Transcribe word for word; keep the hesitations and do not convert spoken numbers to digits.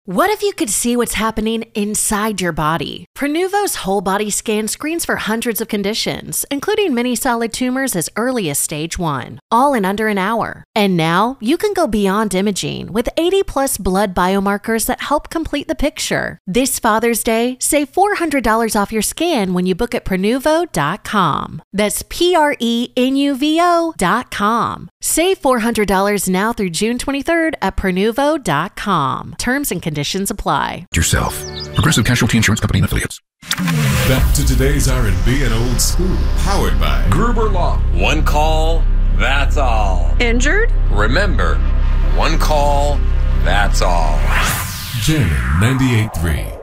What if you could see what's happening inside your body? Prenuvo's whole body scan screens for hundreds of conditions, including many solid tumors as early as stage one, all in under an hour. And now you can go beyond imaging with eighty plus blood biomarkers that help complete the picture. This Father's Day, save four hundred dollars off your scan when you book at Prenuvo dot com. That's P R E N U V O dot com. Save four hundred dollars now through June twenty-third at Prenuvo dot com. Terms and conditions apply. Yourself. Progressive Casualty Insurance Company and Affiliates. Back to today's R and B and old school. Powered by Gruber Law. One call, that's all. Injured? Remember, one call, that's all. Jammin' ninety-eight point three.